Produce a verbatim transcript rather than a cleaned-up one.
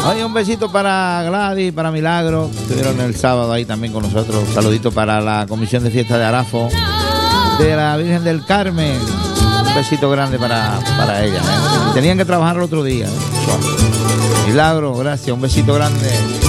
Oye, un besito para Gladys, para Milagro, que estuvieron el sábado ahí también con nosotros. Un saludito para la Comisión de Fiesta de Arafo, de la Virgen del Carmen. Un besito grande para, para ella, ¿eh? Tenían que trabajar el otro día, ¿eh? Milagro, gracias, un besito grande.